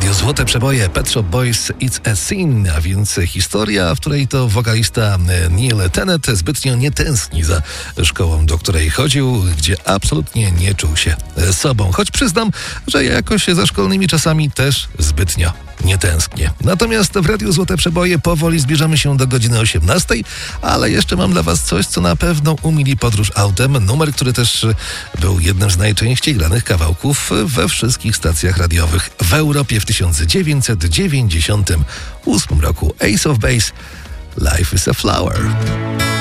radiu Złote Przeboje, Pet Shop Boys, It's a Sin, a więc historia, w której to wokalista Neil Tennant zbytnio nie tęskni za szkołą, do której chodził, gdzie absolutnie nie czuł się sobą. Choć przyznam, że ja jakoś za szkolnymi czasami też zbytnio nie tęsknię. Natomiast w radiu Złote Przeboje powoli zbliżamy się do godziny 18, ale jeszcze mam dla was coś, co na pewno umili podróż autem. Numer, który też był jednym z najczęściej granych kawałków we wszystkich stacjach radiowych w Europie w 1998 roku. Ace of Base, Life is a Flower.